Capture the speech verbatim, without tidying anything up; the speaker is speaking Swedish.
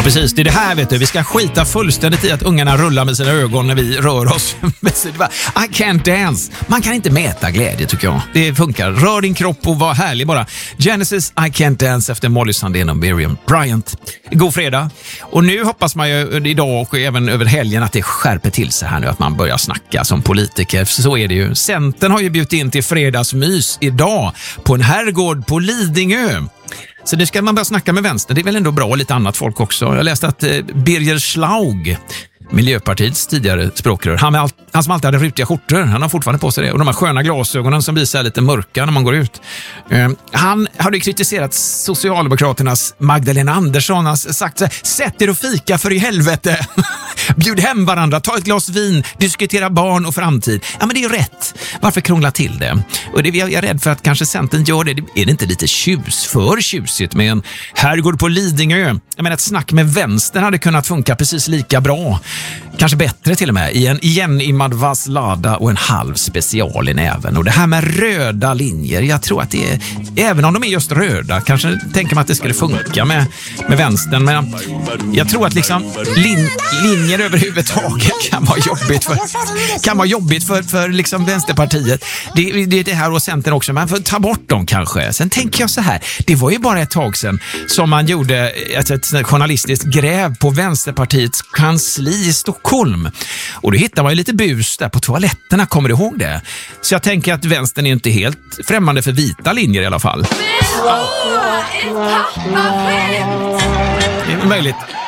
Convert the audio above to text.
Precis, det är det här vet du. Vi ska skita fullständigt i att ungarna rullar med sina ögon när vi rör oss. I can't dance. Man kan inte mäta glädje tycker jag. Det funkar. Rör din kropp och var härlig bara. Genesis, I can't dance efter Molly Sandén och Miriam Bryant. God fredag. Och nu hoppas man ju idag och även över helgen att det skärper till sig här nu. Att man börjar snacka som politiker. Så är det ju. Centern har ju bjudit in till fredagsmys idag på en herrgård på Lidingö. Så det ska man börja snacka med vänster. Det är väl ändå bra och lite annat folk också. Jag läste att eh, Birger Schlaug, Miljöpartiets tidigare språkrör, han, med allt, han som alltid hade rutiga skjortor, han har fortfarande på sig det. Och de här sköna glasögonen som blir så här lite mörka när man går ut. Eh, han hade kritiserat Socialdemokraternas Magdalena Andersson. Han har sagt så här, sätt er och fika för i helvete. Bjud hem varandra, ta ett glas vin, diskutera barn och framtid. Ja, men det är ju rätt. Varför krångla till det? Och det, jag är rädd för att kanske Centern gör det. Är det inte lite tjus, för tjusigt med en herrgård på Lidingö? Jag menar, ett snack med vänstern hade kunnat funka precis lika bra. Kanske bättre till och med. I en igenimmad vaslada och en halv special i näven. Och det här med röda linjer, jag tror att det är, även om de är just röda, kanske tänker man att det skulle funka med, med vänstern. Men jag tror att liksom lin, linjer överhuvudtaget kan vara jobbigt för, kan vara jobbigt för, för liksom Vänsterpartiet. Det, det är det här och Centern också. Man får ta bort dem kanske. Sen tänker jag så här, det var ju bara ett tag sedan som man gjorde ett, ett journalistiskt gräv på Vänsterpartiets kansli i Stockholm. Och då hittar man ju lite bus där på toaletterna, kommer du ihåg det? Så jag tänker att vänstern är inte helt främmande för vita linjer i alla fall. Men åh, ett pappaskämt! Det är möjligt.